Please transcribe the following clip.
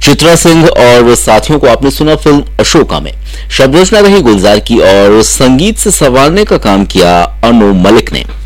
चित्रा सिंह और साथियों को आपने सुना फिल्म अशोका में। शब्द रचना रही गुलजार की और संगीत से संवारने का काम किया अनु मलिक ने।